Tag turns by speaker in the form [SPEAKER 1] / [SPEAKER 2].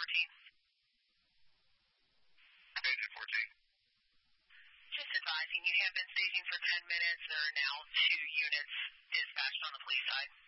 [SPEAKER 1] 14.
[SPEAKER 2] Agent 14.
[SPEAKER 1] Just advising, you have been staging for 10 minutes. There are now 2 units dispatched on the police side.